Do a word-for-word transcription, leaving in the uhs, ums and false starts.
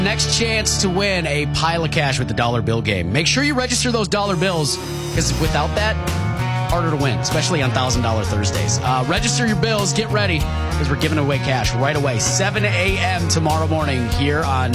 Next chance to win a pile of cash with the dollar bill game. Make sure you register those dollar bills, because without that, harder to win, especially on one thousand dollars Thursdays. Uh, register your bills. Get ready, because we're giving away cash right away. seven a.m. tomorrow morning here on